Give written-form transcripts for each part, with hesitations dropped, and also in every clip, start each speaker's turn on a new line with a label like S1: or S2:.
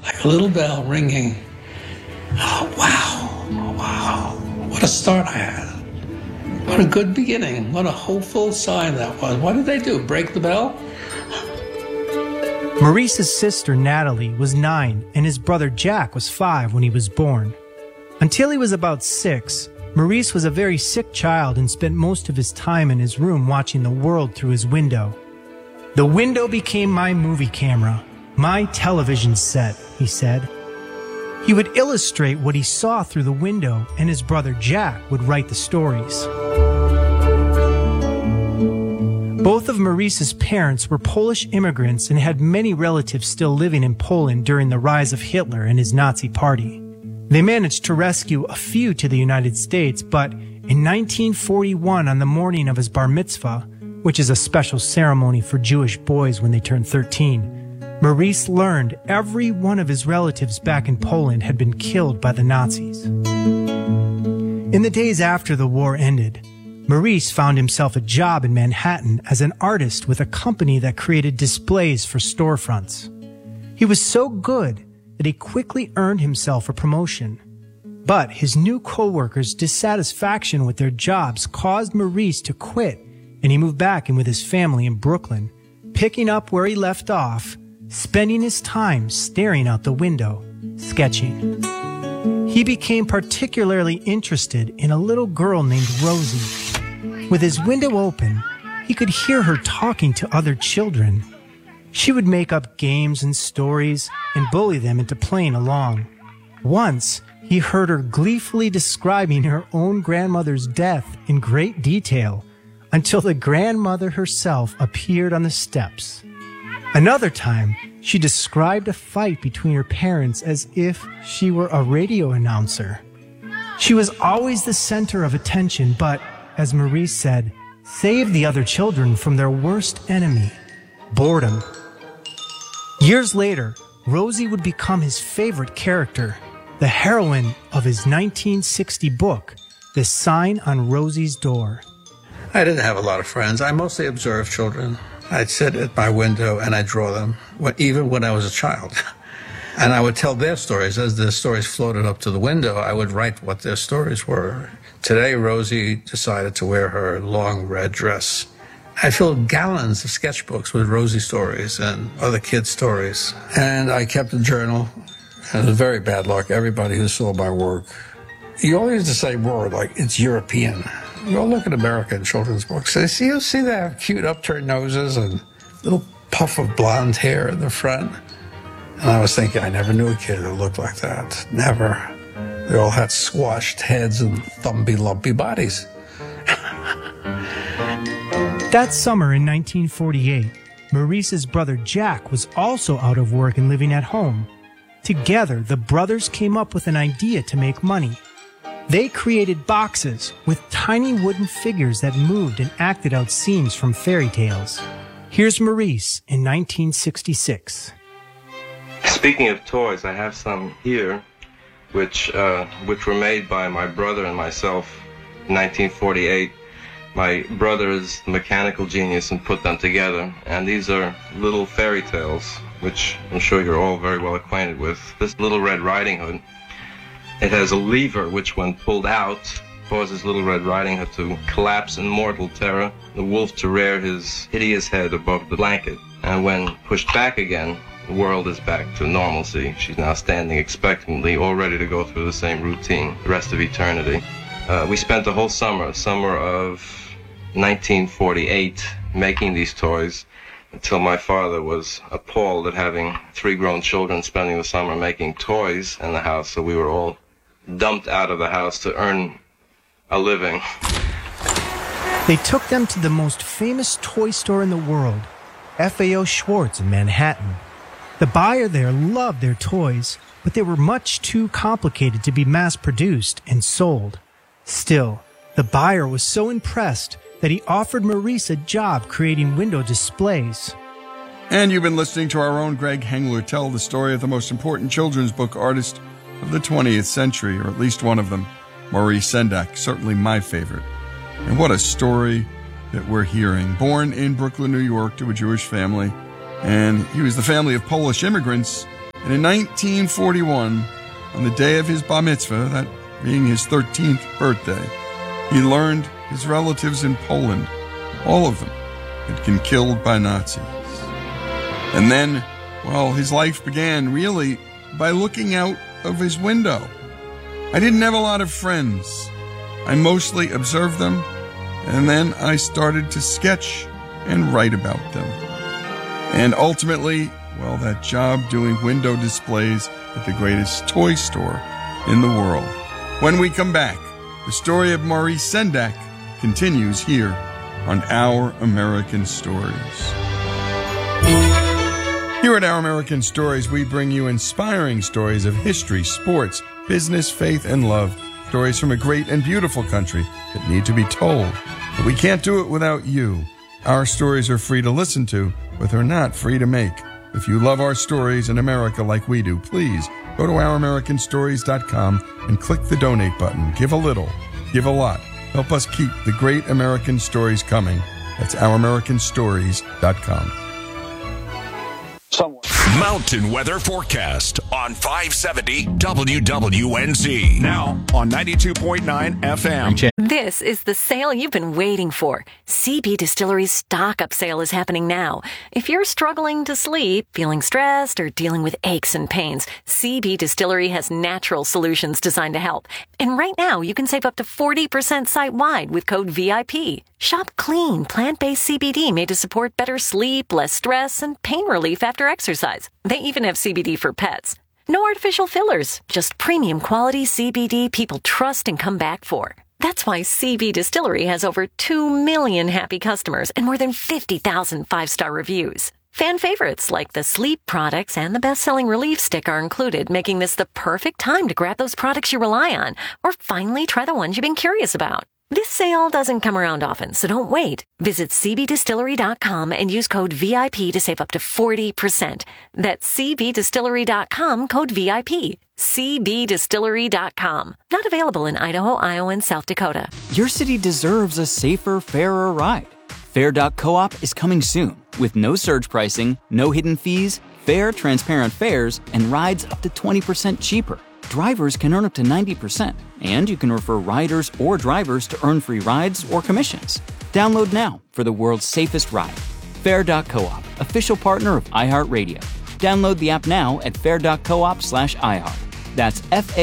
S1: like a little bell ringing. Oh, wow. What a start I had. What a good beginning. What a hopeful sign that was. What did they do? Break the bell?
S2: Maurice's sister, Natalie, was 9, and his brother Jack was 5 when he was born. Until he was about 6, Maurice was a very sick child and spent most of his time in his room watching the world through his window. "The window became my movie camera, my television set," he said. He would illustrate what he saw through the window, and his brother Jack would write the stories. Both of Maurice's parents were Polish immigrants and had many relatives still living in Poland during the rise of Hitler and his Nazi party. They managed to rescue a few to the United States, but in 1941, on the morning of his bar mitzvah, which is a special ceremony for Jewish boys when they turn 13, Maurice learned every one of his relatives back in Poland had been killed by the Nazis. In the days after the war ended, Maurice found himself a job in Manhattan as an artist with a company that created displays for storefronts. He was so good that he quickly earned himself a promotion. But his new co-workers' dissatisfaction with their jobs caused Maurice to quit, and he moved back in with his family in Brooklyn, picking up where he left off, spending his time staring out the window, sketching. He became particularly interested in a little girl named Rosie. With his window open, he could hear her talking to other children. She would make up games and stories and bully them into playing along. Once, he heard her gleefully describing her own grandmother's death in great detail until the grandmother herself appeared on the steps. Another time, she described a fight between her parents as if she were a radio announcer. She was always the center of attention, but, as Maurice said, saved the other children from their worst enemy, boredom. Years later, Rosie would become his favorite character, the heroine of his 1960 book, The Sign on Rosie's Door.
S1: I didn't have a lot of friends. I mostly observed children. I'd sit at my window and I'd draw them, even when I was a child. And I would tell their stories. As the stories floated up to the window, I would write what their stories were. Today, Rosie decided to wear her long red dress. I filled gallons of sketchbooks with Rosie stories and other kids' stories. And I kept a journal. And it was very bad luck. Everybody who saw my work, you always use the same word, like, it's European. You all look at American children's books. You see they have cute upturned noses and little puff of blonde hair in the front. And I was thinking, I never knew a kid who looked like that. Never. They all had squashed heads and thumpy, lumpy bodies.
S2: That summer in 1948, Maurice's brother Jack was also out of work and living at home. Together, the brothers came up with an idea to make money. They created boxes with tiny wooden figures that moved and acted out scenes from fairy tales. Here's Maurice in 1966.
S3: Speaking of toys, I have some here, which were made by my brother and myself in 1948. My brother is the mechanical genius and put them together, and these are little fairy tales, which I'm sure you're all very well acquainted with. This Little Red Riding Hood, it has a lever which, when pulled out, causes Little Red Riding Hood to collapse in mortal terror, the wolf to rear his hideous head above the blanket, and when pushed back again, the world is back to normalcy. She's now standing expectantly, all ready to go through the same routine the rest of eternity. We spent the whole summer of 1948, making these toys, until my father was appalled at having 3 grown children spending the summer making toys in the house, so we were all dumped out of the house to earn a living.
S2: They took them to the most famous toy store in the world, FAO Schwarz in Manhattan. The buyer there loved their toys, but they were much too complicated to be mass-produced and sold. Still, the buyer was so impressed that he offered Maurice a job creating window displays.
S4: And you've been listening to our own Greg Hengler tell the story of the most important children's book artist of the 20th century, or at least one of them, Maurice Sendak, certainly my favorite. And what a story that we're hearing. Born in Brooklyn, New York, to a Jewish family, and he was the family of Polish immigrants And in 1941, on the day of his bar mitzvah, that being his 13th birthday, he learned his relatives in Poland, all of them, had been killed by Nazis. And then, well, his life began really by looking out of his window. I didn't have a lot of friends. I mostly observed them, and then I started to sketch and write about them. And ultimately, well, that job doing window displays at the greatest toy store in the world. When we come back, the story of Maurice Sendak continues here on Our American Stories. Here at Our American Stories, we bring you inspiring stories of history, sports, business, faith, and love. Stories from a great and beautiful country that need to be told. But we can't do it without you. Our stories are free to listen to, but they're not free to make. If you love our stories in America like we do, please go to ouramericanstories.com and click the donate button. Give a little, give a lot. Help us keep the great American stories coming. That's ouramericanstories.com.
S5: Mountain weather forecast on 570 WWNZ. Now on 92.9 FM.
S6: This is the sale you've been waiting for. CB Distillery's stock-up sale is happening now. If you're struggling to sleep, feeling stressed, or dealing with aches and pains, CB Distillery has natural solutions designed to help. And right now, you can save up to 40% site-wide with code VIP. Shop clean, plant-based CBD made to support better sleep, less stress, and pain relief after exercise. They even have CBD for pets. No artificial fillers, just premium quality CBD people trust and come back for. That's why CB Distillery has over 2 million happy customers and more than 50,000 five-star reviews. Fan favorites like the sleep products and the best-selling relief stick are included, making this the perfect time to grab those products you rely on or finally try the ones you've been curious about. This sale doesn't come around often, so don't wait. Visit cbdistillery.com and use code VIP to save up to 40%. That's cbdistillery.com, code VIP. cbdistillery.com. Not available in Idaho, Iowa, and South Dakota.
S7: Your city deserves a safer, fairer ride. Fair.coop is coming soon with no surge pricing, no hidden fees, fair, transparent fares, and rides up to 20% cheaper. Drivers can earn up to 90%, and you can refer riders or drivers to earn free rides or commissions. Download now for the world's safest ride. Fair.coop, official partner of iHeartRadio. Download the app now at fair.coop/iHeart. That's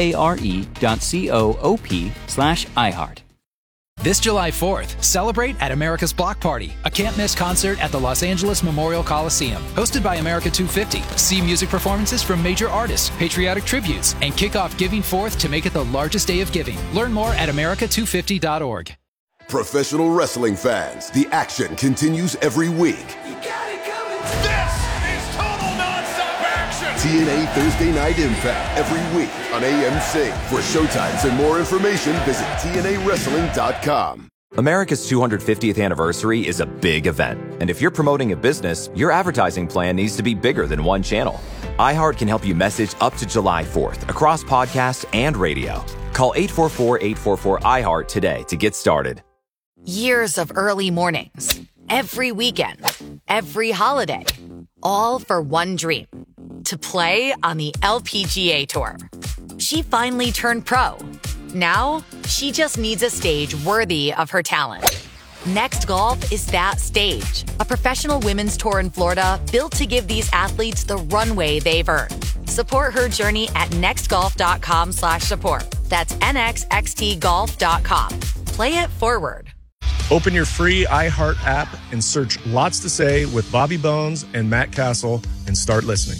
S7: FARE.coop/iHeart.
S8: This July 4th, celebrate at America's Block Party, a can't-miss concert at the Los Angeles Memorial Coliseum. Hosted by America 250, see music performances from major artists, patriotic tributes, and kick off Giving Forth to make it the largest day of giving. Learn more at america250.org.
S9: Professional wrestling fans, the action continues every week.
S5: You got it coming. This is total nonstop action.
S9: TNA Thursday Night Impact every week on AMC. For showtimes and more information, visit TNAWrestling.com.
S10: America's 250th anniversary is a big event. And if you're promoting a business, your advertising plan needs to be bigger than one channel. iHeart can help you message up to July 4th across podcasts and radio. Call 844-844-iHeart today to get started.
S11: Years of early mornings, every weekend, every holiday, all for one dream, to play on the LPGA Tour. She finally turned pro. Now, she just needs a stage worthy of her talent. Next Golf is that stage, a professional women's tour in Florida built to give these athletes the runway they've earned. Support her journey at nextgolf.com/support. That's nxxtgolf.com. Play it forward.
S12: Open your free iHeart app and search Lots to Say with Bobby Bones and Matt Castle and start listening.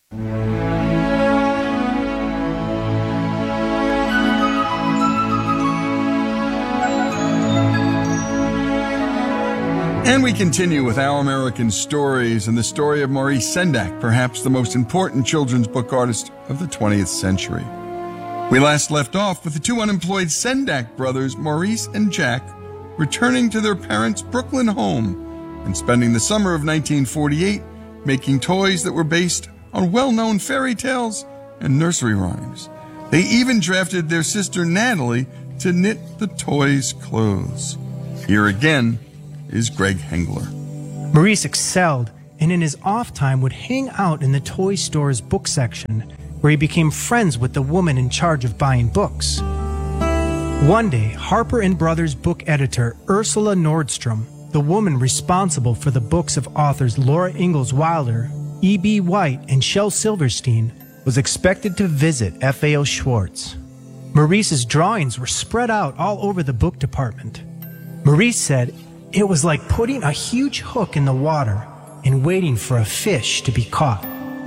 S4: And we continue with Our American Stories and the story of Maurice Sendak, perhaps the most important children's book artist of the 20th century. We last left off with the two unemployed Sendak brothers, Maurice and Jack, returning to their parents' Brooklyn home and spending the summer of 1948 making toys that were based on well-known fairy tales and nursery rhymes. They even drafted their sister Natalie to knit the toys' clothes. Here again is Greg Hengler.
S2: Maurice excelled and in his off time would hang out in the toy store's book section, where he became friends with the woman in charge of buying books. One day, Harper & Brothers book editor Ursula Nordstrom, the woman responsible for the books of authors Laura Ingalls Wilder, E.B. White, and Shel Silverstein, was expected to visit F.A.O. Schwartz. Maurice's drawings were spread out all over the book department. Maurice said it was like putting a huge hook in the water and waiting for a fish to be caught.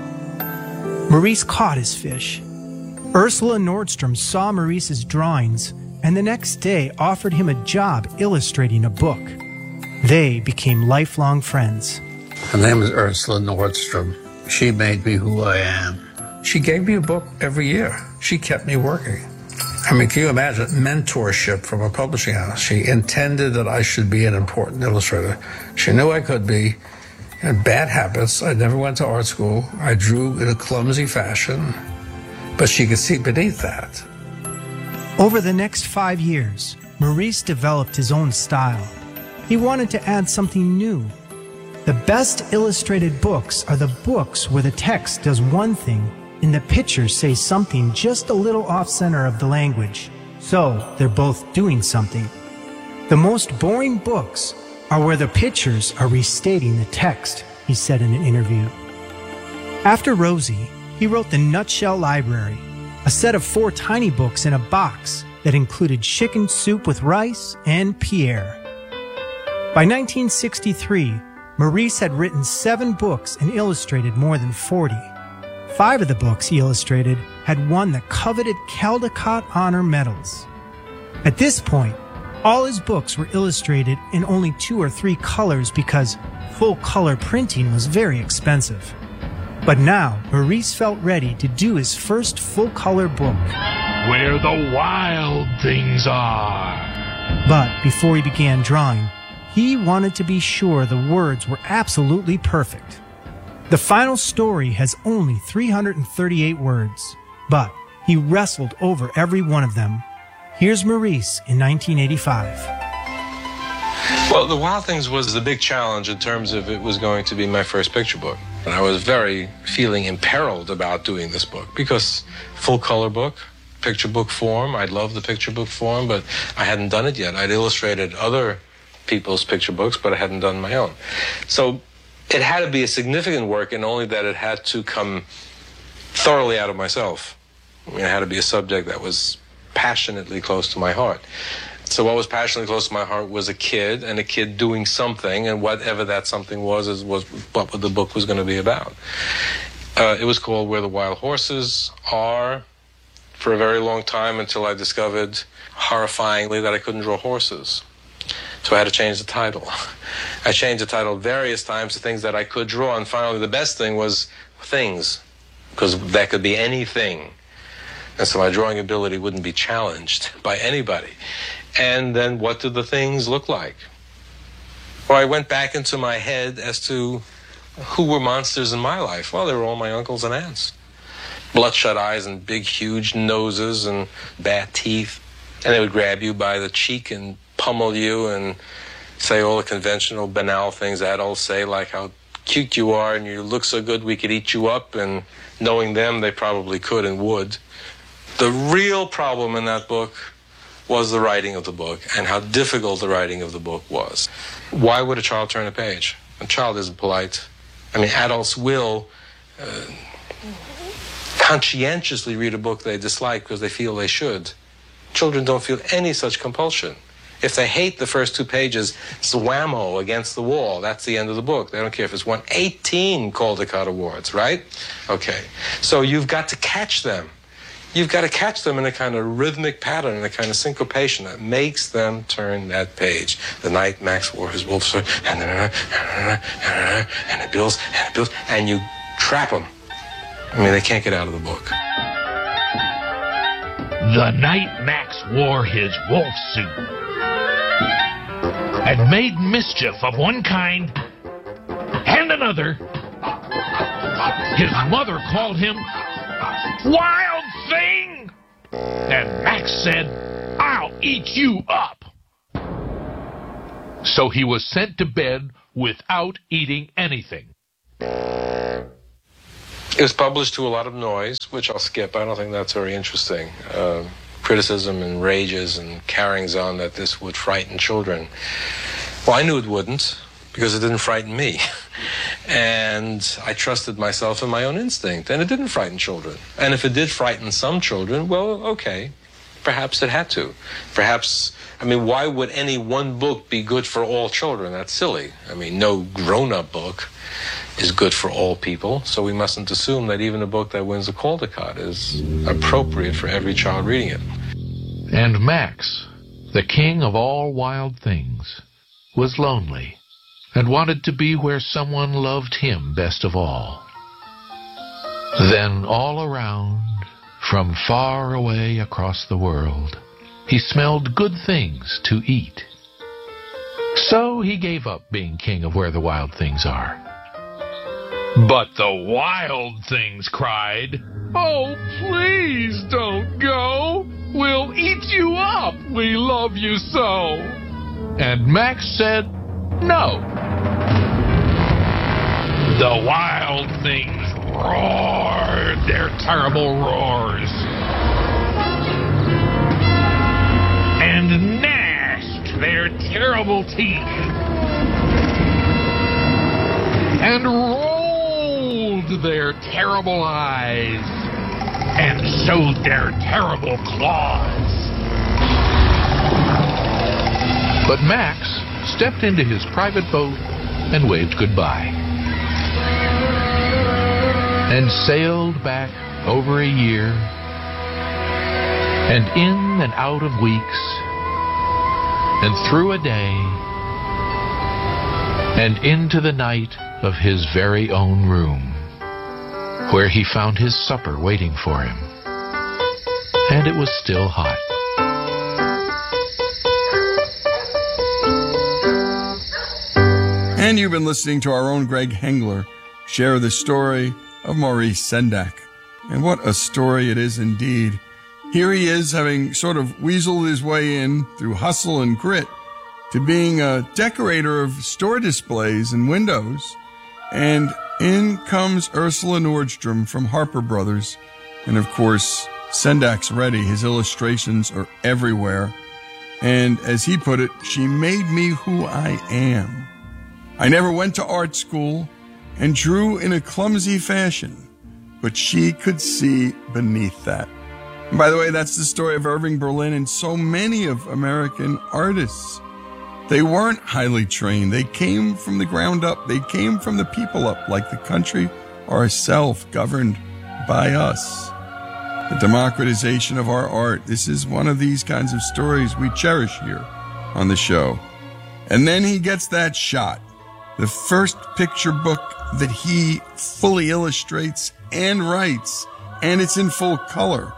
S2: Maurice caught his fish. Ursula Nordstrom saw Maurice's drawings and the next day offered him a job illustrating a book. They became lifelong friends.
S1: Her name is Ursula Nordstrom. She made me who I am. She gave me a book every year. She kept me working. I mean, can you imagine mentorship from a publishing house? She intended that I should be an important illustrator. She knew I could be. I had bad habits. I never went to art school. I drew in a clumsy fashion. But she could see beneath that.
S2: Over the next 5 years, Maurice developed his own style. He wanted to add something new. The best illustrated books are the books where the text does one thing and the pictures say something just a little off-center of the language. So they're both doing something. The most boring books are where the pictures are restating the text, he said in an interview. After Rosie, he wrote The Nutshell Library, a set of 4 tiny books in a box that included Chicken Soup with Rice and Pierre. By 1963, Maurice had written 7 books and illustrated more than 40. 5 of the books he illustrated had won the coveted Caldecott Honor Medals. At this point, all his books were illustrated in only 2 or 3 colors because full-color printing was very expensive. But now, Maurice felt ready to do his first full-color book.
S13: Where the wild things are.
S2: But before he began drawing, he wanted to be sure the words were absolutely perfect. The final story has only 338 words, but he wrestled over every one of them. Here's Maurice in 1985.
S3: Well, The Wild Things was the big challenge in terms of it was going to be my first picture book. And I was very feeling imperiled about doing this book because full color book, picture book form. I love the picture book form, but I hadn't done it yet. I'd illustrated other people's picture books, but I hadn't done my own. So it had to be a significant work, and only that it had to come thoroughly out of myself. I mean, it had to be a subject that was passionately close to my heart. So what was passionately close to my heart was a kid, and a kid doing something, and whatever that something was what the book was going to be about. It was called Where the Wild Horses Are for a very long time, until I discovered, horrifyingly, that I couldn't draw horses. So I had to change the title. I changed the title various times to things that I could draw, and finally the best thing was things, because that could be anything. And so my drawing ability wouldn't be challenged by anybody. And then what did the things look like? Well, I went back into my head as to who were monsters in my life. Well, they were all my uncles and aunts. Bloodshot eyes and big, huge noses and bad teeth. And they would grab you by the cheek and pummel you and say all the conventional, banal things adults say, like how cute you are and you look so good we could eat you up. And knowing them, they probably could and would. The real problem in that book was the writing of the book and how difficult the writing of the book was. Why would a child turn a page? A child isn't polite. I mean, adults will conscientiously read a book they dislike because they feel they should. Children don't feel any such compulsion. If they hate the first 2 pages, it's whammo against the wall. That's the end of the book. They don't care if it's won 18 Caldecott Awards, right? Okay. So you've got to catch them. You've got to catch them in a kind of rhythmic pattern, in a kind of syncopation that makes them turn that page. The night Max wore his wolf sword, and it builds, and you trap them. I mean, they can't get out of the book.
S13: The night Max wore his wolf suit and made mischief of one kind and another, his mother called him Wild Thing! And Max said, I'll eat you up! So he was sent to bed without eating anything.
S3: It was published to a lot of noise, which I'll skip. I don't think that's very interesting. Criticism and rages and carryings on that this would frighten children. Well, I knew it wouldn't, because it didn't frighten me. And I trusted myself and my own instinct, and it didn't frighten children. And if it did frighten some children, well, okay, perhaps it had to. Perhaps, I mean, why would any one book be good for all children? That's silly. I mean, no grown-up book is good for all people, so we mustn't assume that even a book that wins a Caldecott is appropriate for every child reading it.
S13: And Max, the king of all wild things, was lonely and wanted to be where someone loved him best of all. Then all around, from far away across the world, he smelled good things to eat. So he gave up being king of where the wild things are. But the wild things cried, "Oh, please don't go. We'll eat you up. We love you so." And Max said, "No." The wild things roared their terrible roars and gnashed their terrible teeth and rolled their terrible eyes and showed their terrible claws. But Max stepped into his private boat and waved goodbye, and sailed back over a year, and in and out of weeks, and through a day, and into the night of his very own room, where he found his supper waiting for him, and it was still hot.
S4: And you've been listening to our own Greg Hengler share the story of Maurice Sendak. And what a story it is indeed. Here he is, having sort of weaseled his way in through hustle and grit to being a decorator of store displays and windows. And in comes Ursula Nordstrom from Harper Brothers. And of course, Sendak's ready. His illustrations are everywhere. And as he put it, she made me who I am. I never went to art school and drew in a clumsy fashion, but she could see beneath that. And by the way, that's the story of Irving Berlin and so many of American artists. They weren't highly trained. They came from the ground up. They came from the people up, like the country ourselves, governed by us. The democratization of our art. This is one of these kinds of stories we cherish here on the show. And then he gets that shot. The first picture book that he fully illustrates and writes, and it's in full color.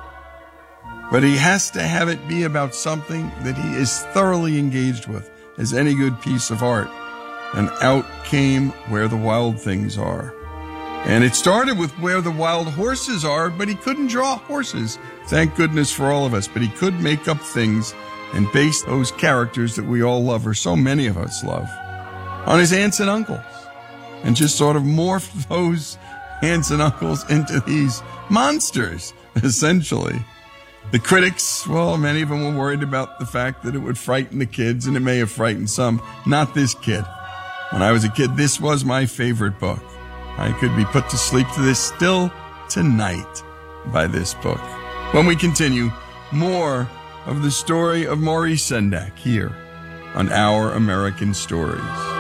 S4: But he has to have it be about something that he is thoroughly engaged with, as any good piece of art. And out came Where the Wild Things Are. And it started with Where the Wild Horses Are, but he couldn't draw horses. Thank goodness for all of us. But he could make up things and base those characters that we all love, or so many of us love, on his aunts and uncles, and just sort of morph those aunts and uncles into these monsters, essentially. The critics, well, many of them were worried about the fact that it would frighten the kids, and it may have frightened some. Not this kid. When I was a kid, this was my favorite book. I could be put to sleep to this still tonight by this book. When we continue, more of the story of Maurice Sendak here on Our American Stories.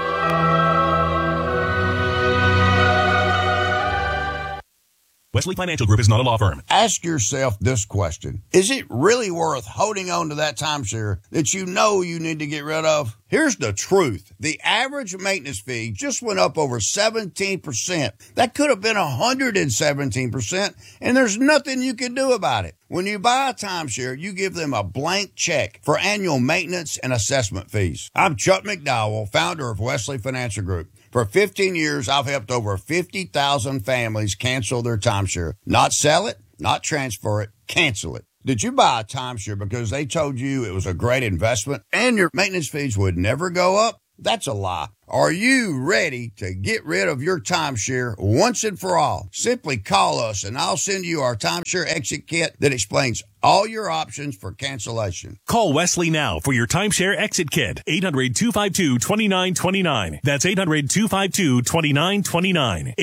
S14: Wesley Financial Group is not a law firm.
S15: Ask yourself this question. Is it really worth holding on to that timeshare that you know you need to get rid of? Here's the truth. The average maintenance fee just went up over 17%. That could have been 117%, and there's nothing you can do about it. When you buy a timeshare, you give them a blank check for annual maintenance and assessment fees. I'm Chuck McDowell, founder of Wesley Financial Group. For 15 years, I've helped over 50,000 families cancel their timeshare. Not sell it, not transfer it, cancel it. Did you buy a timeshare because they told you it was a great investment and your maintenance fees would never go up? That's a lie. Are you ready to get rid of your timeshare once and for all? Simply call us and I'll send you our timeshare exit kit that explains all your options for cancellation.
S14: Call Wesley now for your timeshare exit kit. 800-252-2929. That's 800-252-2929.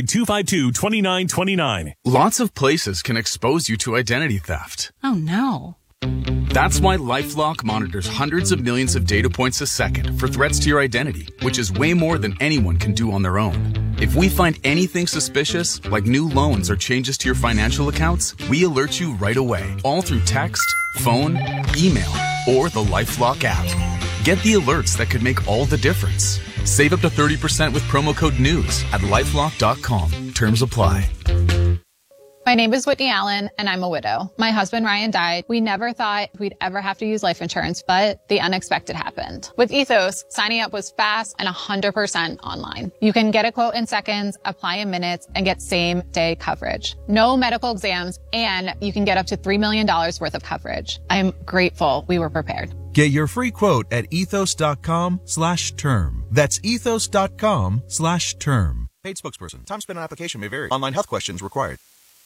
S14: 800-252-2929.
S16: Lots of places can expose you to identity theft.
S17: Oh, no.
S16: That's why LifeLock monitors hundreds of millions of data points a second for threats to your identity, which is way more than anyone can do on their own. If we find anything suspicious, like new loans or changes to your financial accounts, we alert you right away, all through text, phone, email, or the LifeLock app. Get the alerts that could make all the difference. Save up to 30% with promo code NEWS at LifeLock.com. Terms apply.
S18: My name is Whitney Allen, and I'm a widow. My husband, Ryan, died. We never thought we'd ever have to use life insurance, but the unexpected happened. With Ethos, signing up was fast and 100% online. You can get a quote in seconds, apply in minutes, and get same-day coverage. No medical exams, and you can get up to $3 million worth of coverage. I'm grateful we were prepared.
S19: Get your free quote at ethos.com/term. That's ethos.com/term.
S20: Paid spokesperson. Time spent on application may vary. Online health questions required.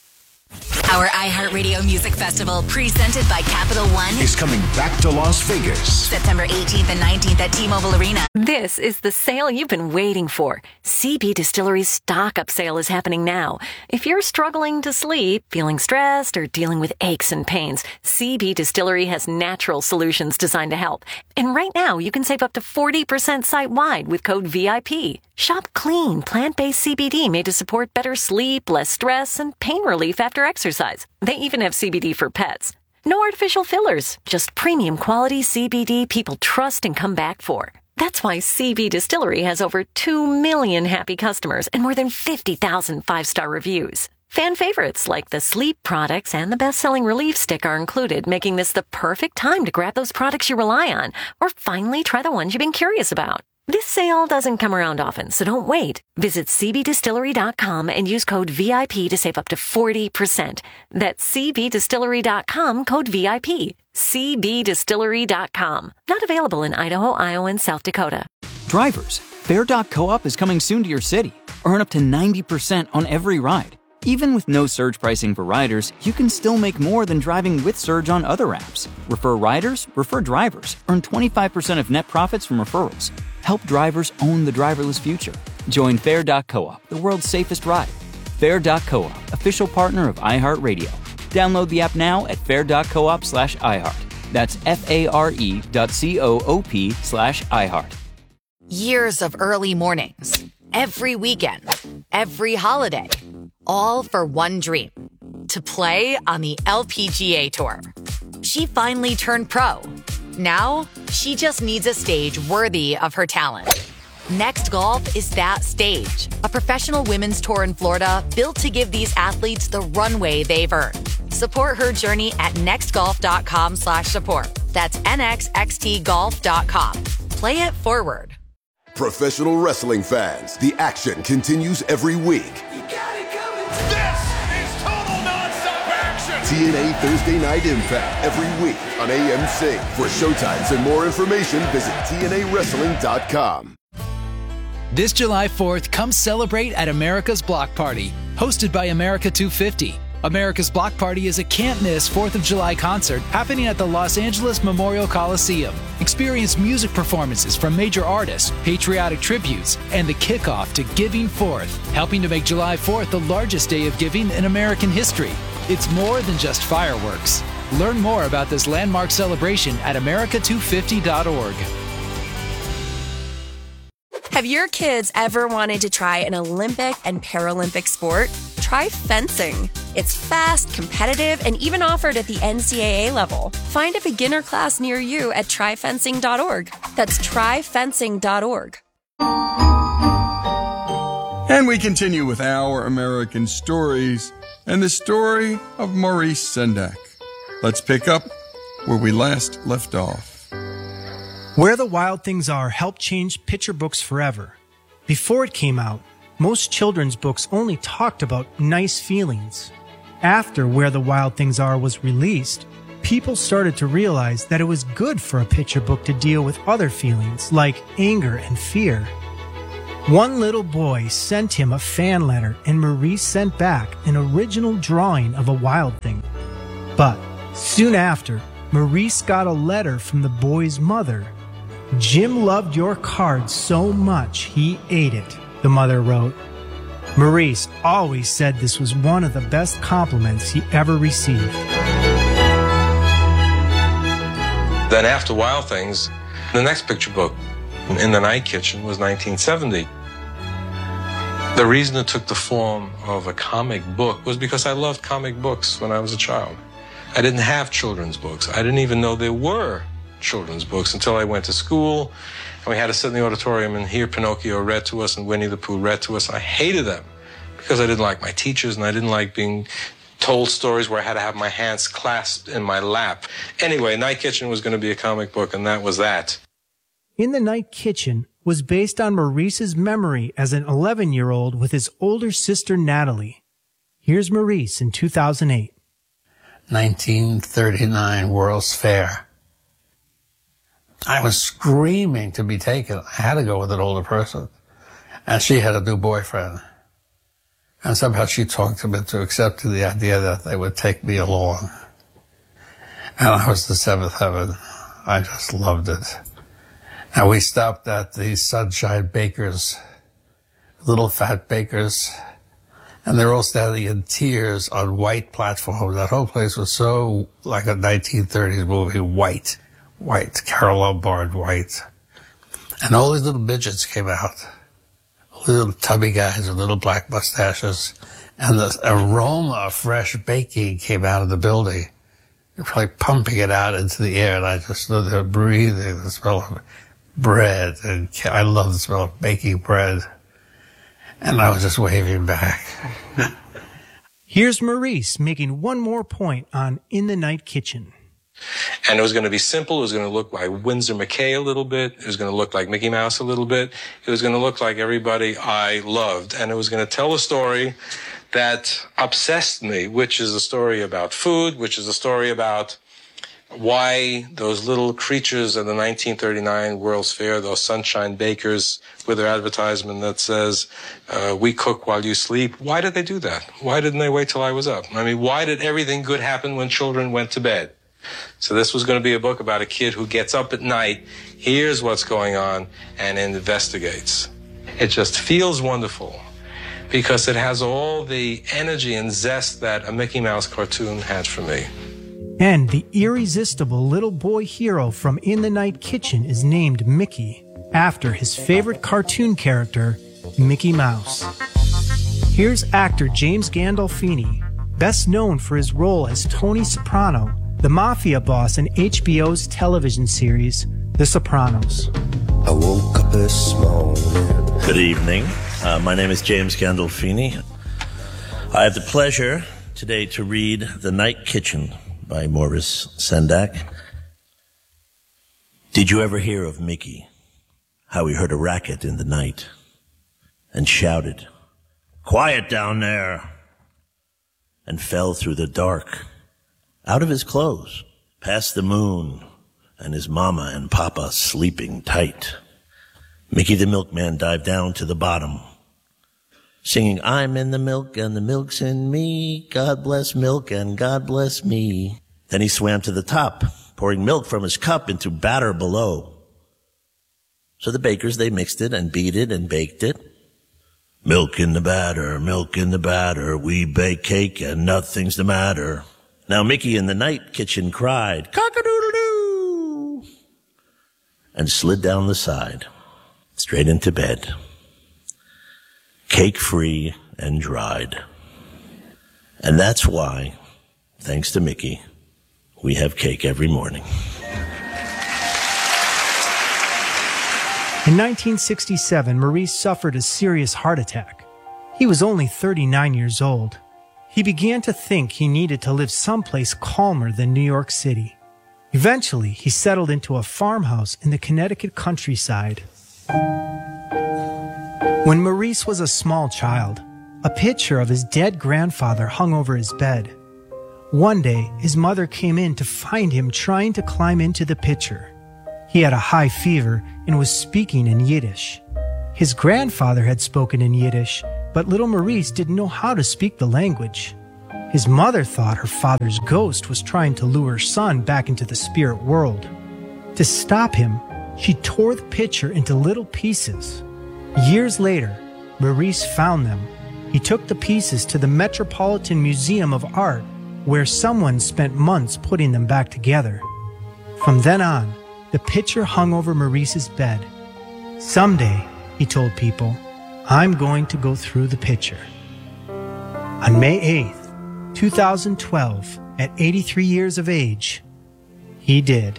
S11: Our iHeartRadio Music Festival, presented by Capital One,
S21: is coming back to Las Vegas.
S11: September 18th and 19th at T-Mobile Arena.
S6: This is the sale you've been waiting for. CB Distillery's stock-up sale is happening now. If you're struggling to sleep, feeling stressed, or dealing with aches and pains, CB Distillery has natural solutions designed to help. And right now, you can save up to 40% site-wide with code VIP. Shop clean, plant-based CBD made to support better sleep, less stress, and pain relief after exercise. They even have CBD for pets. No artificial fillers, just premium quality CBD people trust and come back for. That's why CB Distillery has over 2 million happy customers and more than 50,000 five-star reviews. Fan favorites like the sleep products and the best-selling relief stick are included, making this the perfect time to grab those products you rely on or finally try the ones you've been curious about. This sale doesn't come around often, so don't wait. Visit cbdistillery.com and use code VIP to save up to 40%. That's cbdistillery.com, code VIP. cbdistillery.com. Not available in Idaho, Iowa, and South Dakota.
S7: Drivers, Fair.coop is coming soon to your city. Earn up to 90% on every ride. Even with no surge pricing for riders, you can still make more than driving with Surge on other apps. Refer riders, refer drivers. Earn 25% of net profits from referrals. Help drivers own the driverless future. Join Fair.coop, the world's safest ride. Fair.coop, official partner of iHeartRadio. Download the app now at fair.coop/iHeart. That's FARE.coop/iHeart.
S11: Years of early mornings, every weekend, every holiday, all for one dream, to play on the LPGA Tour. She finally turned pro. Now, she just needs a stage worthy of her talent. Next Golf is that stage, a professional women's tour in Florida built to give these athletes the runway they've earned. Support her journey at nextgolf.com/support. That's nxxtgolf.com. Play it forward.
S9: Professional wrestling fans, the action continues every week.
S5: This is total nonstop action.
S9: TNA Thursday Night Impact every week on AMC. For showtimes and more information, visit TNAWrestling.com.
S8: This July 4th, come celebrate at America's Block Party, hosted by America 250. America's Block Party is a can't-miss 4th of July concert happening at the Los Angeles Memorial Coliseum. Experience music performances from major artists, patriotic tributes, and the kickoff to Giving Forth, helping to make July 4th the largest day of giving in American history. It's more than just fireworks. Learn more about this landmark celebration at america250.org.
S22: Have your kids ever wanted to try an Olympic and Paralympic sport? Try fencing. It's fast, competitive, and even offered at the NCAA level. Find a beginner class near you at tryfencing.org. That's tryfencing.org.
S4: And we continue with our American stories and the story of Maurice Sendak. Let's pick up where we last left off.
S2: Where the Wild Things Are helped change picture books forever. Before it came out, most children's books only talked about nice feelings. After Where the Wild Things Are was released, people started to realize that it was good for a picture book to deal with other feelings like anger and fear. One little boy sent him a fan letter, and Maurice sent back an original drawing of a wild thing. But soon after, Maurice got a letter from the boy's mother. "Jim loved your card so much he ate it," the mother wrote. Maurice always said this was one of the best compliments he ever received.
S3: Then after Wild Things, the next picture book, In the Night Kitchen, was 1970. The reason it took the form of a comic book was because I loved comic books when I was a child. I didn't have children's books. I didn't even know there were children's books until I went to school, and we had to sit in the auditorium and hear Pinocchio read to us and Winnie the Pooh read to us. I hated them because I didn't like my teachers, and I didn't like being told stories where I had to have my hands clasped in my lap. Anyway, Night Kitchen was going to be a comic book, and that was that.
S2: In the Night Kitchen was based on Maurice's memory as an 11-year-old with his older sister Natalie. Here's Maurice in 2008.
S1: 1939 World's Fair. I was screaming to be taken. I had to go with an older person. And she had a new boyfriend. And somehow she talked him into accepting the idea that they would take me along. And I was the seventh heaven. I just loved it. And we stopped at the Sunshine Bakers, little fat bakers. And they're all standing in tiers on white platforms. That whole place was so like a 1930s movie, white, Carole Lombard white. And all these little midgets came out. Little tubby guys with little black mustaches, and the aroma of fresh baking came out of the building. They're probably pumping it out into the air, and I just stood there breathing the smell of bread, and I love the smell of baking bread. And I was just waving back.
S2: Here's Maurice making one more point on In the Night Kitchen.
S3: And it was going to be simple. It was going to look like Winsor McKay a little bit. It was going to look like Mickey Mouse a little bit. It was going to look like everybody I loved. And it was going to tell a story that obsessed me, which is a story about food, which is a story about why those little creatures at the 1939 World's Fair, those Sunshine Bakers, with their advertisement that says, "We cook while you sleep." Why did they do that? Why didn't they wait till I was up? I mean, why did everything good happen when children went to bed? So this was going to be a book about a kid who gets up at night, hears what's going on, and investigates. It just feels wonderful because it has all the energy and zest that a Mickey Mouse cartoon had for me.
S2: And the irresistible little boy hero from In the Night Kitchen is named Mickey, after his favorite cartoon character, Mickey Mouse. Here's actor James Gandolfini, best known for his role as Tony Soprano, the mafia boss in HBO's television series, The Sopranos.
S17: I woke up this morning.
S19: Good evening. My name is James Gandolfini. I have the pleasure today to read The Night Kitchen by Maurice Sendak. Did you ever hear of Mickey? How he heard a racket in the night and shouted, "Quiet down there!" and fell through the dark, out of his clothes, past the moon and his mama and papa sleeping tight. Mickey the milkman dived down to the bottom, singing, "I'm in the milk and the milk's in me. God bless milk and God bless me." Then he swam to the top, pouring milk from his cup into batter below. So the bakers, they mixed it and beat it and baked it. Milk in the batter, we bake cake and nothing's the matter. Now Mickey in the Night Kitchen cried, "Cock-a-doodle-doo!" and slid down the side, straight into bed. Cake-free and dried. And that's why, thanks to Mickey, we have cake every morning.
S2: In 1967, Maurice suffered a serious heart attack. He was only 39 years old. He began to think he needed to live someplace calmer than New York City. Eventually, he settled into a farmhouse in the Connecticut countryside. When Maurice was a small child, a picture of his dead grandfather hung over his bed. One day, his mother came in to find him trying to climb into the pitcher. He had a high fever and was speaking in Yiddish. His grandfather had spoken in Yiddish, but little Maurice didn't know how to speak the language. His mother thought her father's ghost was trying to lure her son back into the spirit world. To stop him, she tore the pitcher into little pieces. Years later, Maurice found them. He took the pieces to the Metropolitan Museum of Art, where someone spent months putting them back together. From then on, the pitcher hung over Maurice's bed. Someday, he told people, I'm going to go through the pitcher. On May 8th, 2012, at 83 years of age, he did.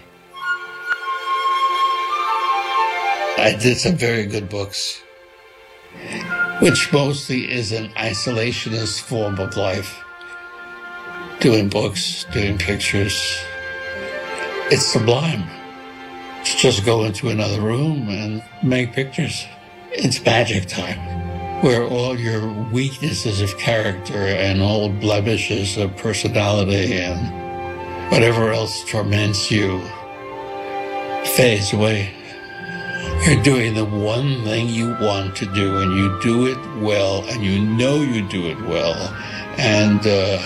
S1: I did some very good books, which mostly is an isolationist form of life. Doing books, doing pictures. It's sublime. To just go into another room and make pictures. It's magic time, where all your weaknesses of character and old blemishes of personality and whatever else torments you fades away. You're doing the one thing you want to do, and you do it well, and you know you do it well, and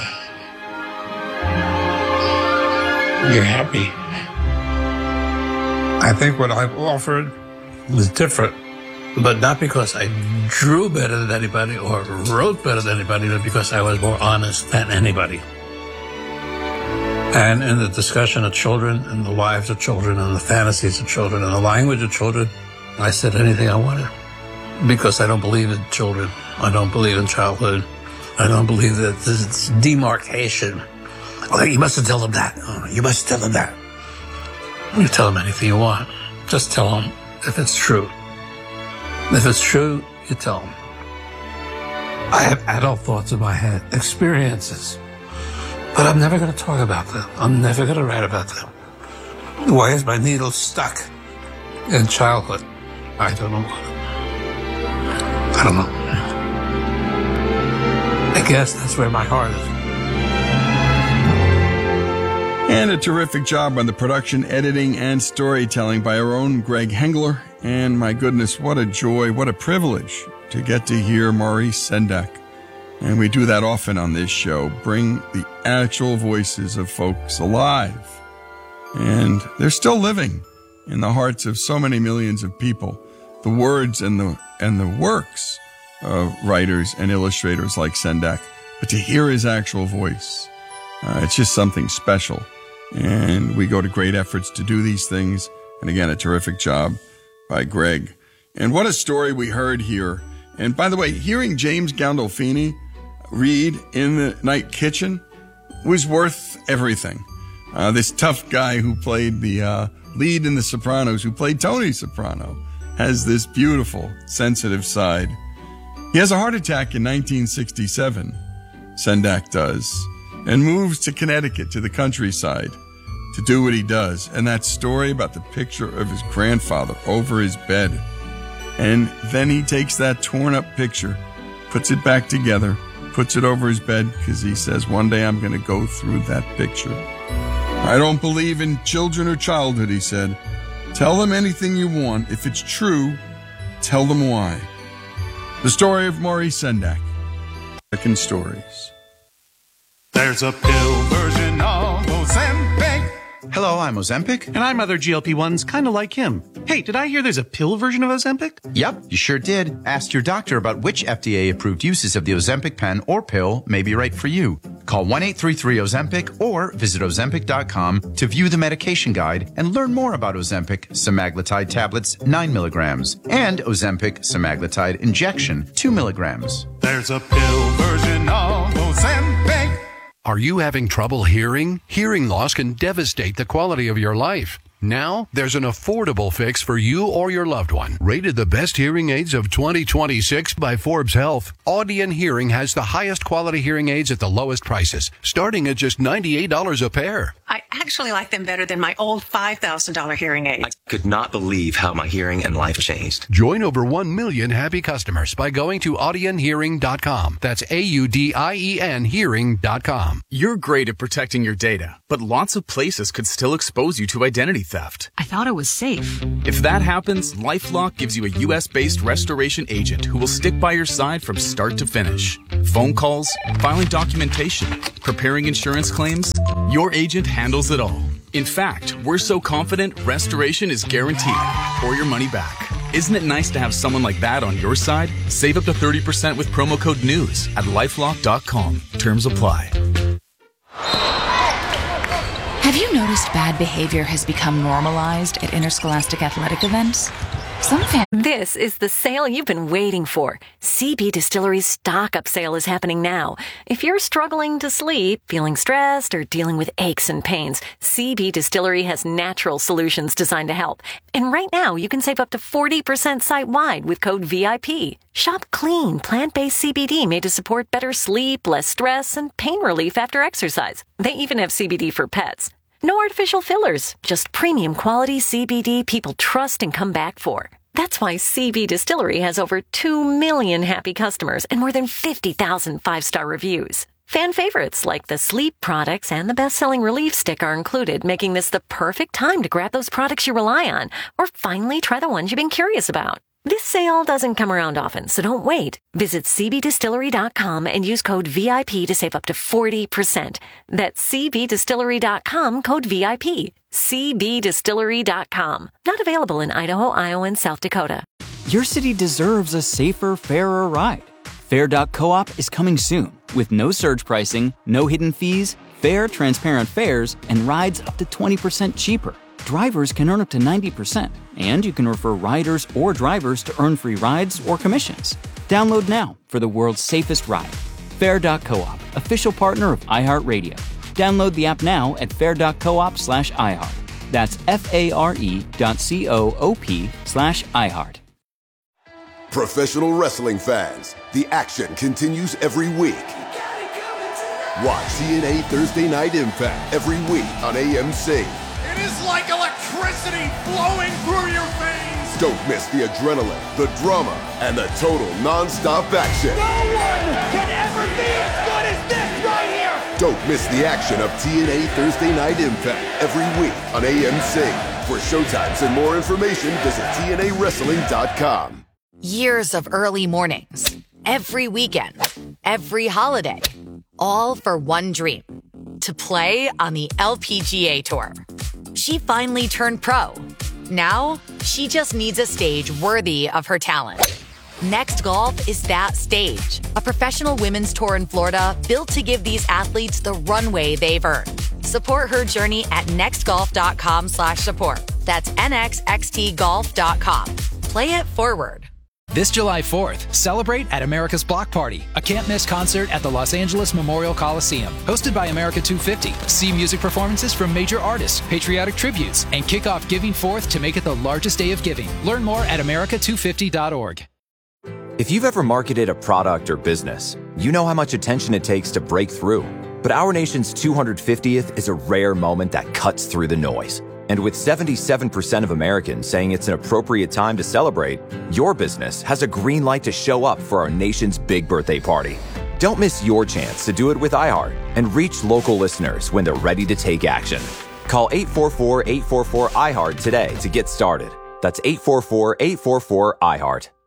S1: you're happy. I think what I've offered is different, but not because I drew better than anybody or wrote better than anybody, but because I was more honest than anybody. And in the discussion of children and the lives of children and the fantasies of children and the language of children, I said anything I wanted. Because I don't believe in children. I don't believe in childhood. I don't believe that this demarcation. Oh, you mustn't tell them that. Oh, you must tell them that. You tell them anything you want. Just tell them if it's true. If it's true, you tell them. I have adult thoughts in my head, experiences. But I'm never going to talk about them. I'm never going to write about them. Why is my needle stuck in childhood? I don't know. I don't know. I guess that's where my heart is.
S4: And a terrific job on the production, editing, and storytelling by our own Greg Hengler. And my goodness, what a joy, what a privilege to get to hear Maurice Sendak. And we do that often on this show, bring the actual voices of folks alive. And they're still living in the hearts of so many millions of people. The words and the works of writers and illustrators like Sendak. But to hear his actual voice, it's just something special. And we go to great efforts to do these things. And again, a terrific job by Greg. And what a story we heard here. And by the way, hearing James Gandolfini read in the Night Kitchen was worth everything. This tough guy who played the lead in The Sopranos, who played Tony Soprano, has this beautiful, sensitive side. He has a heart attack in 1967, Sendak does, and moves to Connecticut, to the countryside, to do what he does. And that story about the picture of his grandfather over his bed. And then he takes that torn up picture, puts it back together, puts it over his bed, because he says, one day I'm going to go through that picture. I don't believe in children or childhood, he said. Tell them anything you want. If it's true, tell them why. The story of Maurice Sendak. Second Stories.
S5: There's a pill version of Ozempic.
S20: Hello, I'm Ozempic.
S10: And I'm other GLP-1s kind of like him. Hey, did I hear there's a pill version of Ozempic?
S20: Yep, you sure did. Ask your doctor about which FDA-approved uses of the Ozempic pen or pill may be right for you. Call 1-833-OZEMPIC or visit Ozempic.com to view the medication guide and learn more about Ozempic semaglutide tablets 9 milligrams and Ozempic semaglutide injection 2 milligrams.
S5: There's a pill version of Ozempic.
S12: Are you having trouble hearing? Hearing loss can devastate the quality of your life. Now, there's an affordable fix for you or your loved one. Rated the best hearing aids of 2026 by Forbes Health, Audion Hearing has the highest quality hearing aids at the lowest prices, starting at just $98 a pair.
S13: I actually like them better than my old $5,000 hearing aids.
S23: I could not believe how my hearing and life changed.
S12: Join over 1 million happy customers by going to audionhearing.com. That's AUDIEN hearing.com.
S16: You're great at protecting your data, but lots of places could still expose you to identity theft.
S13: I thought it was safe.
S16: If that happens, LifeLock gives you a U.S.-based restoration agent who will stick by your side from start to finish. Phone calls, filing documentation, preparing insurance claims, your agent handles it all. In fact, we're so confident restoration is guaranteed or your money back. Isn't it nice to have someone like that on your side? Save up to 30% with promo code NEWS at LifeLock.com. Terms apply.
S24: Have you noticed bad behavior has become normalized at interscholastic athletic events?
S6: This is the sale you've been waiting for. CB Distillery's stock-up sale is happening now. If you're struggling to sleep, feeling stressed, or dealing with aches and pains, CB Distillery has natural solutions designed to help. And right now, you can save up to 40% site-wide with code VIP. Shop clean, plant-based CBD made to support better sleep, less stress, and pain relief after exercise. They even have CBD for pets. No artificial fillers, just premium quality CBD people trust and come back for. That's why CB Distillery has over 2 million happy customers and more than 50,000 5-star reviews. Fan favorites like the sleep products and the best-selling relief stick are included, making this the perfect time to grab those products you rely on or finally try the ones you've been curious about. This sale doesn't come around often, so don't wait. Visit cbdistillery.com and use code VIP to save up to 40%. That's cbdistillery.com, code VIP. cbdistillery.com. Not available in Idaho, Iowa, and South Dakota.
S7: Your city deserves a safer, fairer ride. Fair.coop is coming soon with no surge pricing, no hidden fees, fair, transparent fares, and rides up to 20% cheaper. Drivers can earn up to 90%, and you can refer riders or drivers to earn free rides or commissions. Download now for the world's safest ride. Fair.coop, official partner of iHeartRadio. Download the app now at fair.coop/iHeart. That's FARE.coop/iHeart.
S9: Professional wrestling fans, the action continues every week. Watch TNA Thursday Night Impact every week on AMC.
S5: It is like electricity flowing through your veins.
S9: Don't miss the adrenaline, the drama, and the total non-stop action.
S5: No one can ever be as good as this right here.
S9: Don't miss the action of TNA Thursday Night Impact every week on AMC. For showtimes and more information, visit TNAWrestling.com.
S11: Years of early mornings, every weekend, every holiday, all for one dream, to play on the LPGA Tour. She finally turned pro. Now, she just needs a stage worthy of her talent. Next Golf is that stage, a professional women's tour in Florida built to give these athletes the runway they've earned. Support her journey at nextgolf.com/support. That's nxxtgolf.com. Play it forward.
S8: This July 4th, celebrate at America's Block Party, a can't-miss concert at the Los Angeles Memorial Coliseum. Hosted by America 250. See music performances from major artists, patriotic tributes, and kick off Giving Forth to make it the largest day of giving. Learn more at america250.org.
S25: If you've ever marketed a product or business, you know how much attention it takes to break through. But our nation's 250th is a rare moment that cuts through the noise. And with 77% of Americans saying it's an appropriate time to celebrate, your business has a green light to show up for our nation's big birthday party. Don't miss your chance to do it with iHeart and reach local listeners when they're ready to take action. Call 844-844-iHeart today to get started. That's 844-844-iHeart.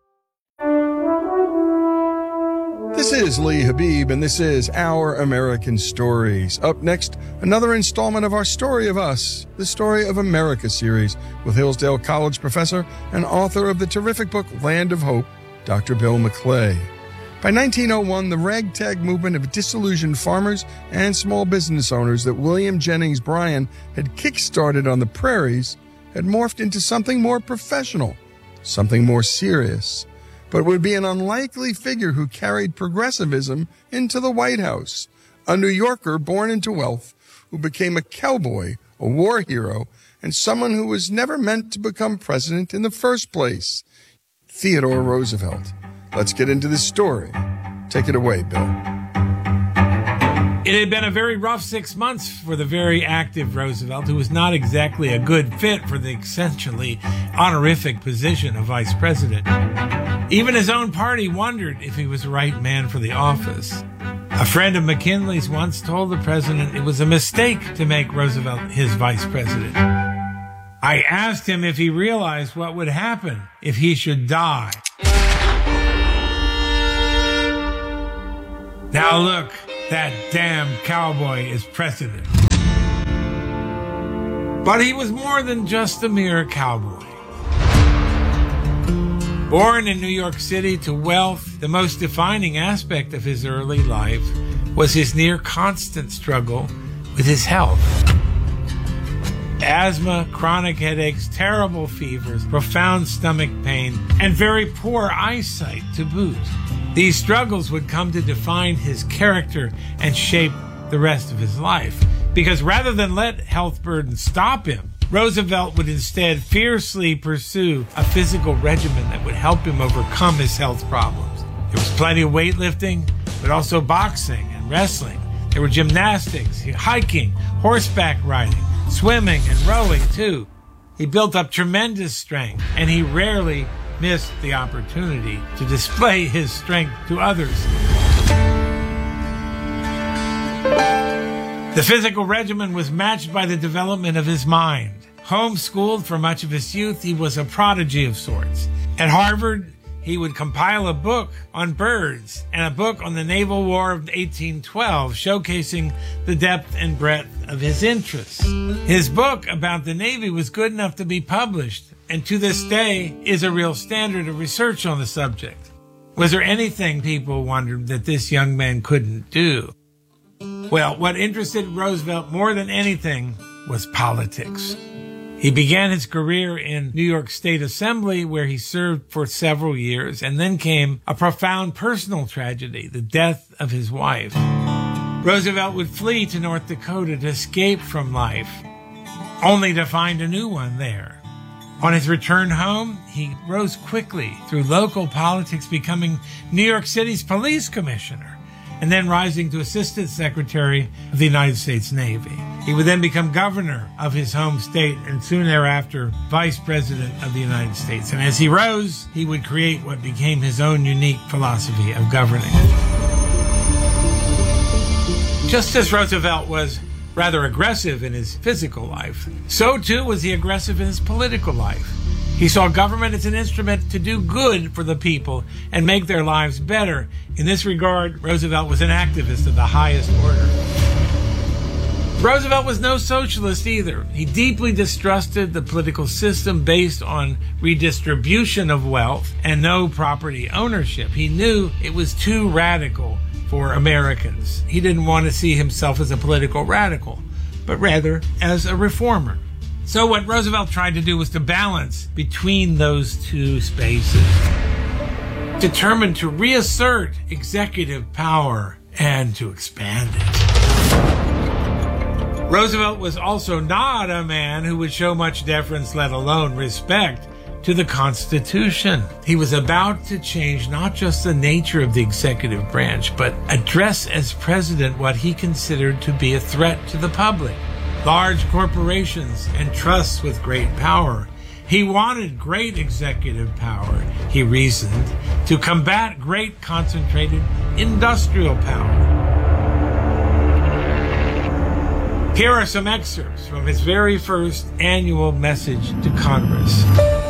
S4: This is Lee Habib, and this is Our American Stories. Up next, another installment of our Story of Us, the Story of America series, with Hillsdale College professor and author of the terrific book Land of Hope, Dr. Bill McClay. By 1901, the ragtag movement of disillusioned farmers and small business owners that William Jennings Bryan had kick-started on the prairies had morphed into something more professional, something more serious, but would be an unlikely figure who carried progressivism into the White House, a New Yorker born into wealth who became a cowboy, a war hero, and someone who was never meant to become president in the first place, Theodore Roosevelt. Let's get into this story. Take it away, Bill.
S14: It had been a very rough 6 months for the very active Roosevelt, who was not exactly a good fit for the essentially honorific position of vice president. Even his own party wondered if he was the right man for the office. A friend of McKinley's once told the president it was a mistake to make Roosevelt his vice president. I asked him if he realized what would happen if he should die. Now look, that damn cowboy is president. But he was more than just a mere cowboy. Born in New York City to wealth, the most defining aspect of his early life was his near constant struggle with his health. Asthma, chronic headaches, terrible fevers, profound stomach pain, and very poor eyesight to boot. These struggles would come to define his character and shape the rest of his life. Because rather than let health burdens stop him, Roosevelt would instead fiercely pursue a physical regimen that would help him overcome his health problems. There was plenty of weightlifting, but also boxing and wrestling. There were gymnastics, hiking, horseback riding, swimming, and rowing too. He built up tremendous strength, and he rarely missed the opportunity to display his strength to others. The physical regimen was matched by the development of his mind. Homeschooled for much of his youth, he was a prodigy of sorts. At Harvard, he would compile a book on birds and a book on the Naval War of 1812, showcasing the depth and breadth of his interests. His book about the Navy was good enough to be published, and to this day is a real standard of research on the subject. Was there anything, people wondered, that this young man couldn't do? Well, what interested Roosevelt more than anything was politics. He began his career in New York State Assembly, where he served for several years, and then came a profound personal tragedy, the death of his wife. Roosevelt would flee to North Dakota to escape from life, only to find a new one there. On his return home, he rose quickly through local politics, becoming New York City's police commissioner, and then rising to Assistant Secretary of the United States Navy. He would then become governor of his home state and soon thereafter Vice President of the United States. And as he rose, he would create what became his own unique philosophy of governing. Just as Roosevelt was rather aggressive in his physical life, so too was he aggressive in his political life. He saw government as an instrument to do good for the people and make their lives better. In this regard, Roosevelt was an activist of the highest order. Roosevelt was no socialist either. He deeply distrusted the political system based on redistribution of wealth and no property ownership. He knew it was too radical for Americans. He didn't want to see himself as a political radical, but rather as a reformer. So what Roosevelt tried to do was to balance between those two spaces, determined to reassert executive power and to expand it. Roosevelt was also not a man who would show much deference, let alone respect, to the Constitution. He was about to change not just the nature of the executive branch, but address as president what he considered to be a threat to the public. Large corporations and trusts with great power. He wanted great executive power, he reasoned, to combat great concentrated industrial power. Here are some excerpts from his very first annual message to Congress.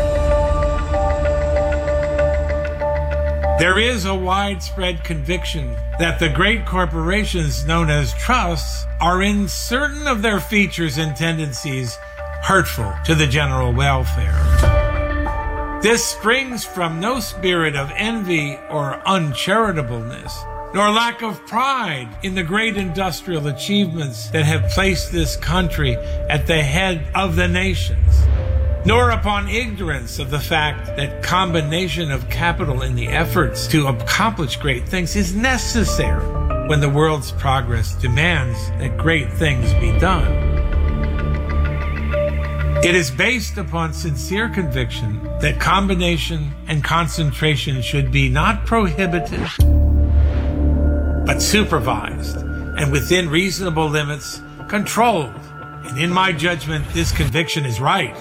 S14: There is a widespread conviction that the great corporations known as trusts are in certain of their features and tendencies hurtful to the general welfare. This springs from no spirit of envy or uncharitableness, nor lack of pride in the great industrial achievements that have placed this country at the head of the nations, nor upon ignorance of the fact that combination of capital in the efforts to accomplish great things is necessary when the world's progress demands that great things be done. It is based upon sincere conviction that combination and concentration should be not prohibited, but supervised, and within reasonable limits, controlled. And in my judgment, this conviction is right.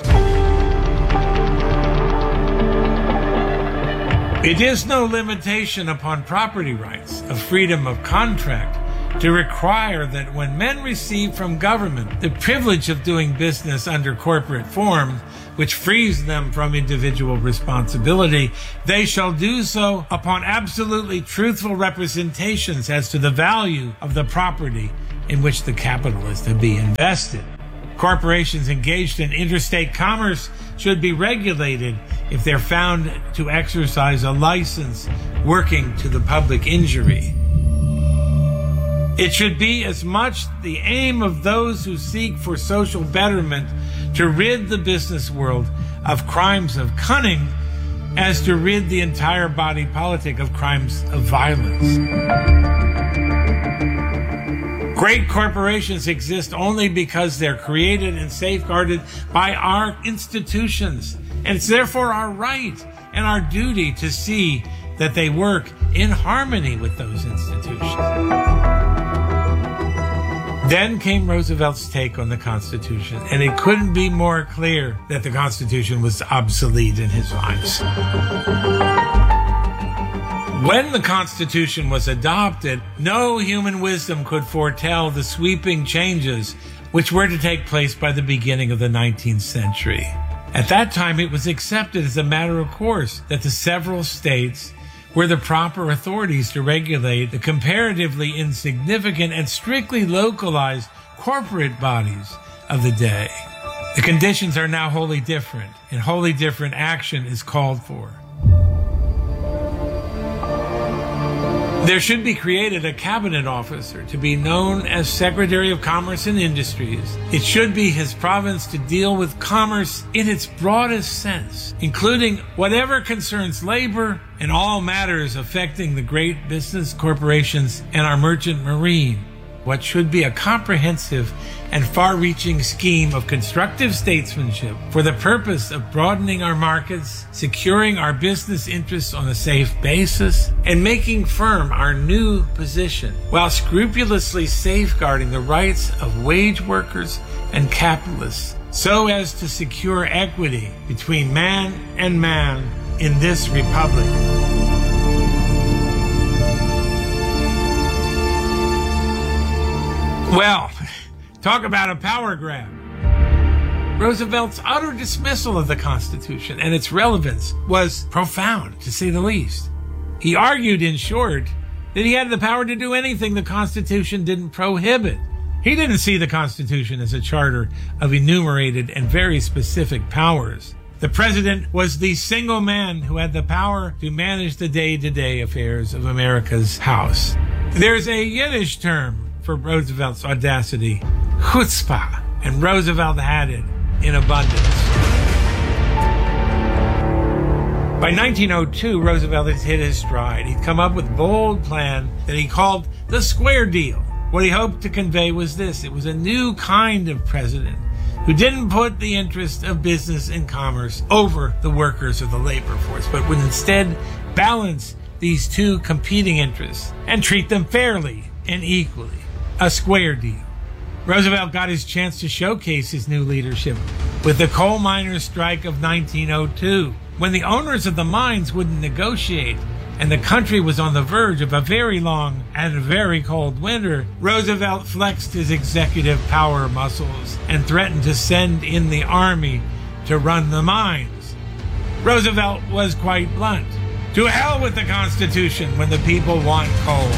S14: It is no limitation upon property rights of freedom of contract to require that when men receive from government the privilege of doing business under corporate form, which frees them from individual responsibility, they shall do so upon absolutely truthful representations as to the value of the property in which the capital is to be invested. Corporations engaged in interstate commerce should be regulated if they're found to exercise a license working to the public injury. It should be as much the aim of those who seek for social betterment to rid the business world of crimes of cunning as to rid the entire body politic of crimes of violence. Great corporations exist only because they're created and safeguarded by our institutions, and it's therefore our right and our duty to see that they work in harmony with those institutions. Then came Roosevelt's take on the Constitution, and it couldn't be more clear that the Constitution was obsolete in his eyes. When the Constitution was adopted, no human wisdom could foretell the sweeping changes which were to take place by the beginning of the 19th century. At that time, it was accepted as a matter of course that the several states were the proper authorities to regulate the comparatively insignificant and strictly localized corporate bodies of the day. The conditions are now wholly different, and wholly different action is called for. There should be created a cabinet officer to be known as Secretary of Commerce and Industries. It should be his province to deal with commerce in its broadest sense, including whatever concerns labor and all matters affecting the great business corporations and our merchant marine. What should be a comprehensive and far-reaching scheme of constructive statesmanship for the purpose of broadening our markets, securing our business interests on a safe basis, and making firm our new position, while scrupulously safeguarding the rights of wage workers and capitalists, so as to secure equity between man and man in this republic. Well, talk about a power grab. Roosevelt's utter dismissal of the Constitution and its relevance was profound, to say the least. He argued, in short, that he had the power to do anything the Constitution didn't prohibit. He didn't see the Constitution as a charter of enumerated and very specific powers. The president was the single man who had the power to manage the day-to-day affairs of America's house. There's a Yiddish term for Roosevelt's audacity, chutzpah, and Roosevelt had it in abundance. By 1902, Roosevelt had hit his stride. He'd come up with a bold plan that he called the Square Deal. What he hoped to convey was this: it was a new kind of president who didn't put the interest of business and commerce over the workers or the labor force, but would instead balance these two competing interests and treat them fairly and equally. A square deal. Roosevelt got his chance to showcase his new leadership with the coal miners' strike of 1902, when the owners of the mines wouldn't negotiate and the country was on the verge of a very long and very cold winter. Roosevelt flexed his executive power muscles and threatened to send in the army to run the mines. Roosevelt was quite blunt. To hell with the Constitution when the people want coal.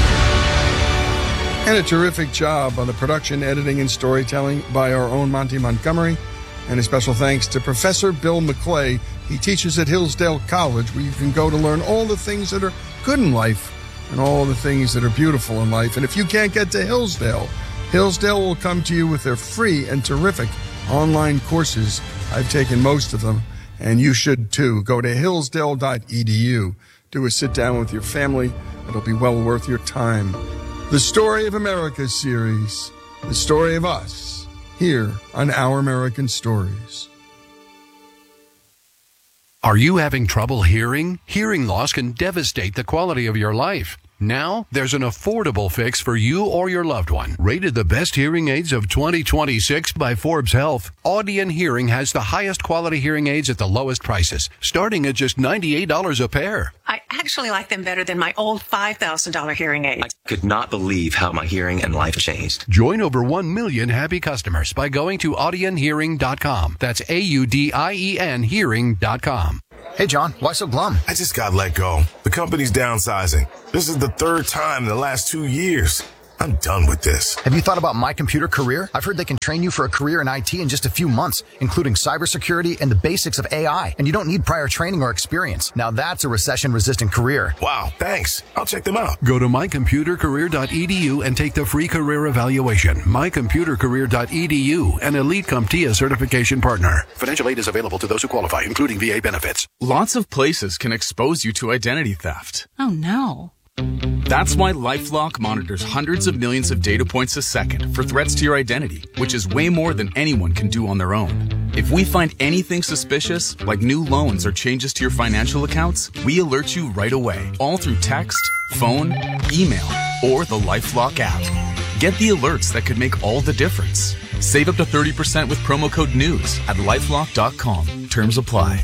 S4: And a terrific job on the production, editing, and storytelling by our own Monty Montgomery. And a special thanks to Professor Bill McClay. He teaches at Hillsdale College, where you can go to learn all the things that are good in life and all the things that are beautiful in life. And if you can't get to Hillsdale, Hillsdale will come to you with their free and terrific online courses. I've taken most of them, and you should too. Go to hillsdale.edu. Do a sit down with your family. It'll be well worth your time. The Story of America series, the story of us here on Our American Stories.
S12: Are you having trouble hearing? Hearing loss can devastate the quality of your life. Now, there's an affordable fix for you or your loved one. Rated the best hearing aids of 2026 by Forbes Health, Audion Hearing has the highest quality hearing aids at the lowest prices, starting at just $98 a pair.
S13: I actually like them better than my old $5,000 hearing aid.
S23: I could not believe how my hearing and life changed.
S12: Join over 1 million happy customers by going to audionhearing.com. That's AUDIEN hearing.com.
S3: Hey, John, why so glum?
S15: I just got let go. The company's downsizing. This is the third time in the last 2 years. I'm done with this.
S3: Have you thought about My Computer Career? I've heard they can train you for a career in IT in just a few months, including cybersecurity and the basics of AI. And you don't need prior training or experience. Now that's a recession-resistant career.
S15: Wow, thanks. I'll check them out.
S12: Go to mycomputercareer.edu and take the free career evaluation. Mycomputercareer.edu, an Elite CompTIA certification partner. Financial aid is available to those who qualify, including VA benefits.
S16: Lots of places can expose you to identity theft.
S24: Oh no.
S16: That's why LifeLock monitors hundreds of millions of data points a second for threats to your identity, which is way more than anyone can do on their own. If we find anything suspicious, like new loans or changes to your financial accounts, we alert you right away, all through text, phone, email, or the LifeLock app. Get the alerts that could make all the difference. Save up to 30% with promo code NEWS at LifeLock.com. Terms apply.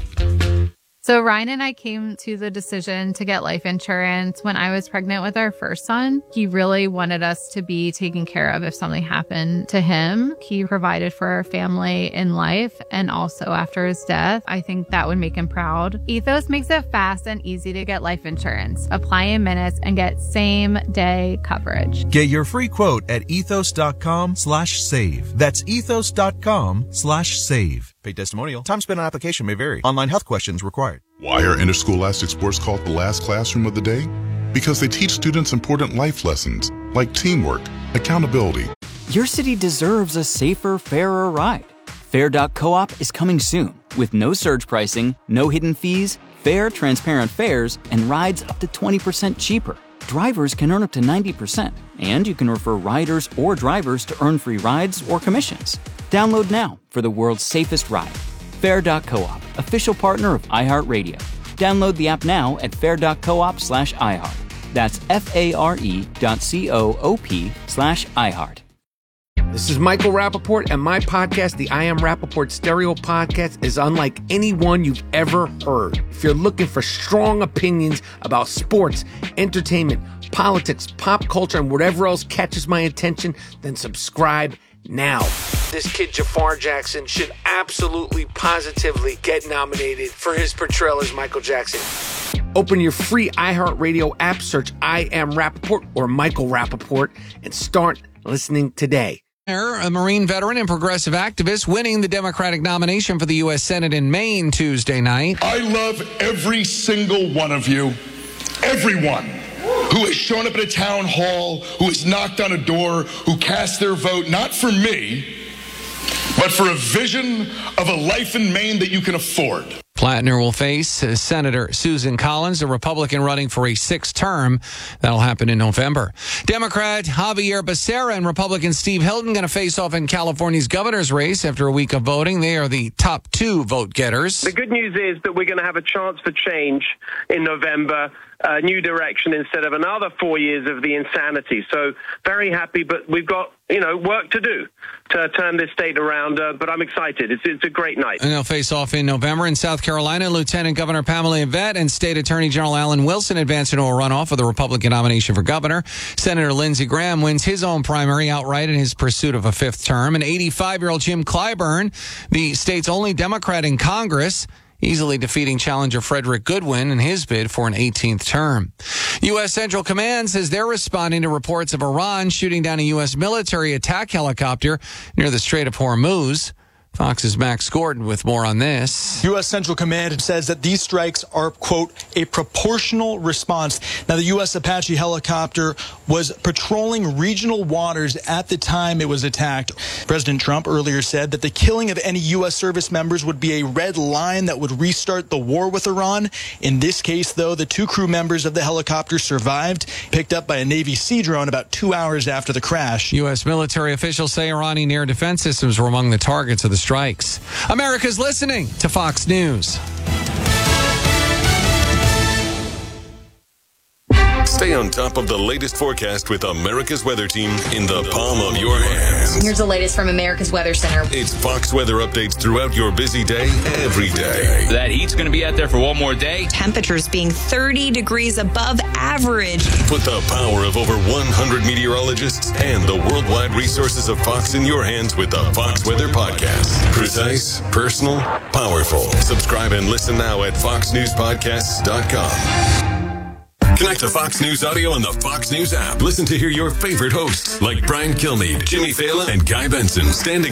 S18: So Ryan and I came to the decision to get life insurance when I was pregnant with our first son. He really wanted us to be taken care of if something happened to him. He provided for our family in life and also after his death. I think that would make him proud. Ethos makes it fast and easy to get life insurance. Apply in minutes and get same-day coverage.
S21: Get your free quote at ethos.com/save. That's ethos.com/save. Paid testimonial. Time spent on application may vary. Online health questions required.
S22: Why are interscholastic sports called the last classroom of the day? Because they teach students important life lessons like teamwork, accountability.
S7: Your city deserves a safer, fairer ride. Fair.coop is coming soon with no surge pricing, no hidden fees, fair, transparent fares, and rides up to 20% cheaper. Drivers can earn up to 90%, and you can refer riders or drivers to earn free rides or commissions. Download now for the world's safest ride. Fair.coop, official partner of iHeartRadio. Download the app now at fair.coop/iHeart. That's FARE.coop/iHeart.
S26: This is Michael Rappaport, and my podcast, the I Am Rappaport Stereo Podcast, is unlike anyone you've ever heard. If you're looking for strong opinions about sports, entertainment, politics, pop culture, and whatever else catches my attention, then subscribe now. This kid Jafar Jackson should absolutely, positively get nominated for his portrayal as Michael Jackson. Open your free iHeartRadio app, search I Am Rappaport or Michael Rappaport, and start listening today.
S27: A Marine veteran and progressive activist winning the Democratic nomination for the U.S. Senate in Maine Tuesday night.
S5: I love every single one of you, everyone who has shown up at a town hall, who has knocked on a door, who cast their vote, not for me, but for a vision of a life in Maine that you can afford.
S27: Plattner will face Senator Susan Collins, a Republican running for a sixth term. That'll happen in November. Democrat Javier Becerra and Republican Steve Hilton going to face off in California's governor's race after a week of voting. They are the top two vote getters.
S28: The good news is that we're going to have a chance for change in November, a new direction instead of another 4 years of the insanity. So very happy, but we've got, work to do to turn this state around. But I'm excited. It's a great night.
S27: And they'll face off in November in South Carolina. Lieutenant Governor Pamela Yvette and State Attorney General Alan Wilson advance into a runoff for the Republican nomination for governor. Senator Lindsey Graham wins his own primary outright in his pursuit of a fifth term. And 85-year-old Jim Clyburn, the state's only Democrat in Congress, easily defeating challenger Frederick Goodwin in his bid for an 18th term. U.S. Central Command says they're responding to reports of Iran shooting down a U.S. military attack helicopter near the Strait of Hormuz. Fox's Max Gordon with more on this.
S1: U.S. Central Command says that these strikes are, quote, a proportional response. Now, the U.S. Apache helicopter was patrolling regional waters at the time it was attacked. President Trump earlier said that the killing of any U.S. service members would be a red line that would restart the war with Iran. In this case, though, the 2 crew members of the helicopter survived, picked up by a Navy Sea drone about 2 hours after the crash.
S27: U.S. military officials say Iranian air defense systems were among the targets of the strikes. America's listening to Fox News.
S2: Stay on top of the latest forecast with America's Weather Team in the palm of your hands.
S6: Here's the latest from America's Weather Center.
S2: It's Fox weather updates throughout your busy day, every day.
S9: That heat's going to be out there for one more day.
S6: Temperatures being 30 degrees above average.
S2: Put the power of over 100 meteorologists and the worldwide resources of Fox in your hands with the Fox Weather Podcast. Precise, personal, powerful. Subscribe and listen now at foxnewspodcasts.com. Connect to Fox News Audio on the Fox News app. Listen to hear your favorite hosts like Brian Kilmeade, Jimmy Fallon, and Guy Benson standing